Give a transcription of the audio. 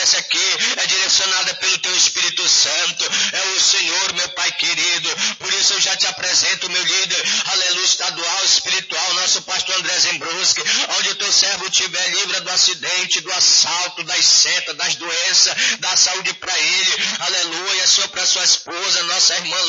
audiência aqui é direcionada pelo Teu Espírito Santo. É o Senhor, meu Pai querido. Por isso eu já te apresento o meu líder, aleluia, estadual, espiritual, nosso pastor André Zembrowski. Onde o Teu servo estiver, livre do acidente, do assalto, das setas, das doenças, da saúde para ele. Aleluia, Senhor, para sua esposa, nossa irmã